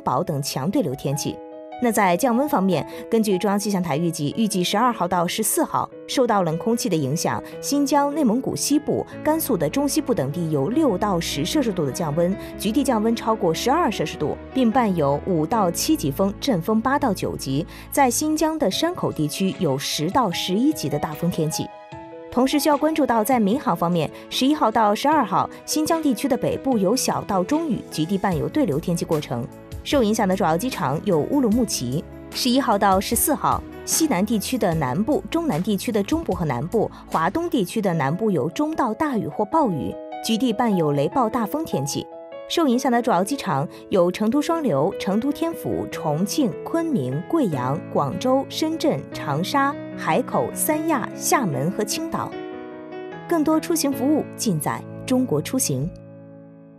雹等强对流天气。那在降温方面，根据中央气象台预计12号到14号，受到冷空气的影响，新疆、内蒙古西部、甘肃的中西部等地有6到10摄氏度的降温，局地降温超过12摄氏度，并伴有5到7级风，阵风8到9级。在新疆的山口地区有10到11级的大风天气。同时需要关注到，在民航方面，11号到12号，新疆地区的北部有小到中雨，局地伴有对流天气过程。受影响的主要机场有乌鲁木齐。11号到14号，西南地区的南部、中南地区的中部和南部、华东地区的南部有中到大雨或暴雨，局地伴有雷暴大风天气。受影响的主要机场有成都双流、成都天府、重庆、昆明、贵阳、广州、深圳、长沙、海口、三亚、厦门和青岛。更多出行服务尽在中国出行。